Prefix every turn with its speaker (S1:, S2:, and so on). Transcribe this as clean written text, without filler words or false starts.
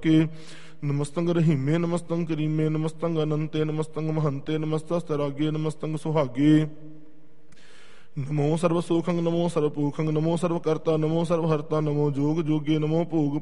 S1: ਸਾਕੇ। ਨਮਸਤੰ ਰਹੀਮੇ ਨਮਸਤੰ ਕਰੀਮੇ ਨਮਸਤੰ ਅਨੰਤੇ ਨਮਸਤੰ ਮਹੰਤੇ ਨਮਸਤਸਤਰਾਗੇ ਨਮਸਤੰ ਸੁਹਾਗੇ। ਨਮੋ ਸਰਵ ਸੂਖੰ ਨਮੋ ਸਰਵ ਪੂਖੰ ਨਮੋ ਸਰਵ ਕਰਤਾ ਨਮੋ ਸਰਵ ਹਰਤਾ ਨਮੋ ਜੋਗ ਜੋਗੇ ਨਮੋ ਭੋਗ